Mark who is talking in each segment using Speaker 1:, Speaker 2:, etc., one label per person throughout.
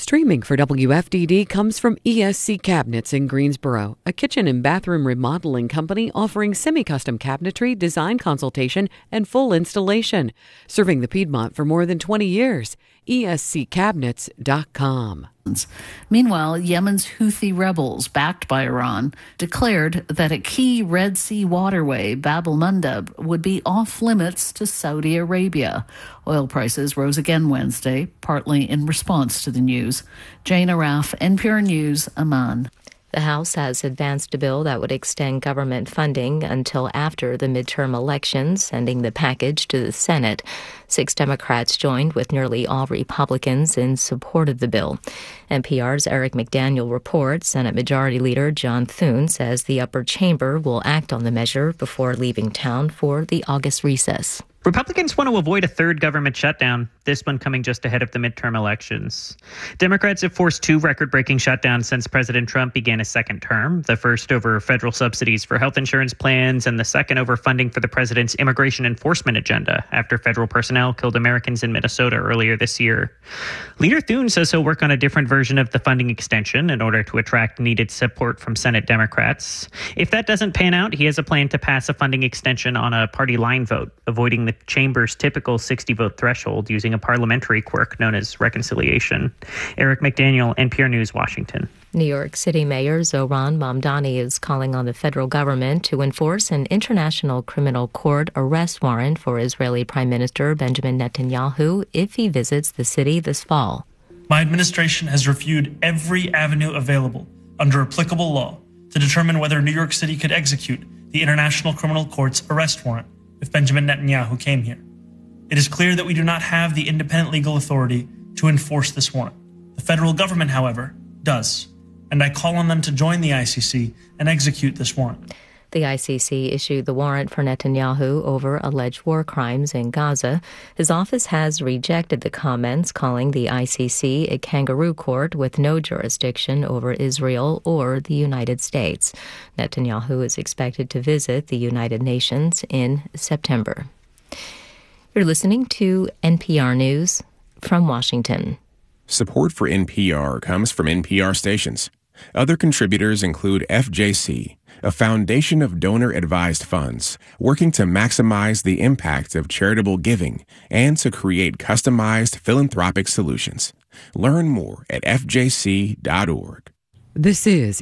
Speaker 1: Streaming for WFDD comes from ESC Cabinets in Greensboro, a kitchen and bathroom remodeling company offering semi-custom cabinetry, design consultation, and full installation. Serving the Piedmont for more than 20 years. ESCCabinets.com.
Speaker 2: Meanwhile, Yemen's Houthi rebels, backed by Iran, declared that a key Red Sea waterway, Bab el-Mandeb, would be off limits to Saudi Arabia. Oil prices rose again Wednesday, partly in response to the news. Jane Araf, NPR News, Amman.
Speaker 3: The House has advanced a bill that would extend government funding until after the midterm elections, sending the package to the Senate. 6 Democrats joined with nearly all Republicans in support of the bill. NPR's Eric McDaniel reports Senate Majority Leader John Thune says the upper chamber will act on the measure before leaving town for the August recess.
Speaker 4: Republicans want to avoid a third government shutdown, this one coming just ahead of the midterm elections. Democrats have forced 2 record-breaking shutdowns since President Trump began his second term, the first over federal subsidies for health insurance plans and the second over funding for the president's immigration enforcement agenda after federal personnel killed Americans in Minnesota earlier this year. Leader Thune says he'll work on a different version of the funding extension in order to attract needed support from Senate Democrats. If that doesn't pan out, he has a plan to pass a funding extension on a party line vote, avoiding the chamber's typical 60-vote threshold using a parliamentary quirk known as reconciliation. Eric McDaniel, NPR News, Washington.
Speaker 3: New York City Mayor Zohran Mamdani is calling on the federal government to enforce an international criminal court arrest warrant for Israeli Prime Minister Benjamin Netanyahu if he visits the city this fall.
Speaker 5: My administration has reviewed every avenue available under applicable law to determine whether New York City could execute the International Criminal Court's arrest warrant if Benjamin Netanyahu came here. It is clear that we do not have the independent legal authority to enforce this warrant. The federal government, however, does, and I call on them to join the ICC and execute this warrant.
Speaker 3: The ICC issued the warrant for Netanyahu over alleged war crimes in Gaza. His office has rejected the comments, calling the ICC a kangaroo court with no jurisdiction over Israel or the United States. Netanyahu is expected to visit the United Nations in September. You're listening to NPR News from Washington.
Speaker 6: Support for NPR comes from NPR stations. Other contributors include FJC, a foundation of donor-advised funds working to maximize the impact of charitable giving and to create customized philanthropic solutions. Learn more at fjc.org.
Speaker 1: This is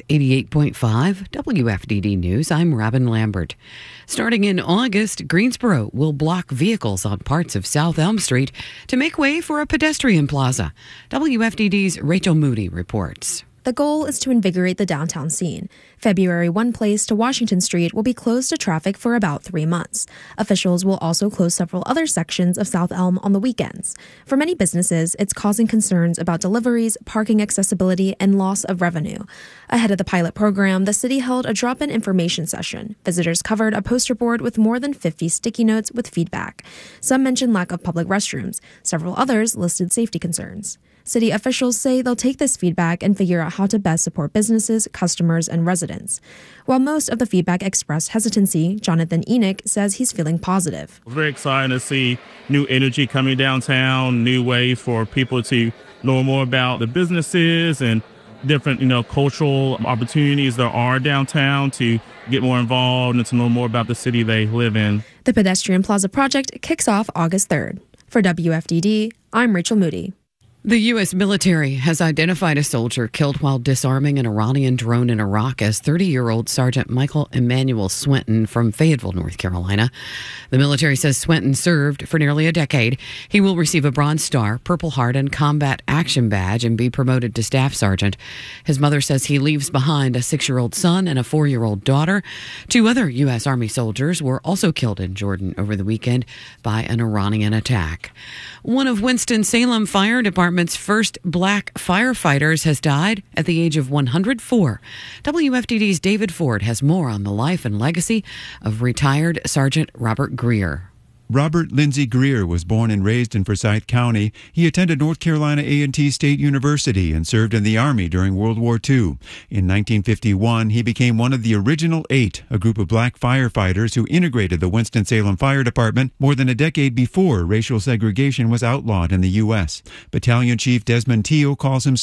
Speaker 1: 88.5 WFDD News. I'm Robin Lambert. Starting in August, Greensboro will block vehicles on parts of South Elm Street to make way for a pedestrian plaza. WFDD's Rachel Moody reports.
Speaker 7: The goal is to invigorate the downtown scene. February 1 Place to Washington Street will be closed to traffic for about 3 months. Officials will also close several other sections of South Elm on the weekends. For many businesses, it's causing concerns about deliveries, parking accessibility, and loss of revenue. Ahead of the pilot program, the city held a drop-in information session. Visitors covered a poster board with more than 50 sticky notes with feedback. Some mentioned lack of public restrooms. Several others listed safety concerns. City officials say they'll take this feedback and figure out how to best support businesses, customers, and residents. While most of the feedback expressed hesitancy, Jonathan Enoch says he's feeling positive.
Speaker 8: It's very exciting to see new energy coming downtown, new way for people to know more about the businesses and different, cultural opportunities there are downtown to get more involved and to know more about the city they live in.
Speaker 7: The Pedestrian Plaza project kicks off August 3rd. For WFDD, I'm Rachel Moody.
Speaker 1: The U.S. military has identified a soldier killed while disarming an Iranian drone in Iraq as 30-year-old Sergeant Michael Emmanuel Swenton from Fayetteville, North Carolina. The military says Swenton served for nearly a decade. He will receive a Bronze Star, Purple Heart, and Combat Action Badge and be promoted to Staff Sergeant. His mother says he leaves behind a 6-year-old son and a 4-year-old daughter. 2 other U.S. Army soldiers were also killed in Jordan over the weekend by an Iranian attack. One of Winston-Salem Fire Department's first black firefighters has died at the age of 104. WFDD's David Ford has more on the life and legacy of retired Sergeant Robert Greer.
Speaker 9: Robert Lindsay Greer was born and raised in Forsyth County. He attended North Carolina A&T State University and served in the Army during World War II. In 1951, he became one of the original 8, a group of black firefighters who integrated the Winston-Salem Fire Department more than a decade before racial segregation was outlawed in the U.S. Battalion Chief Desmond Teal calls himself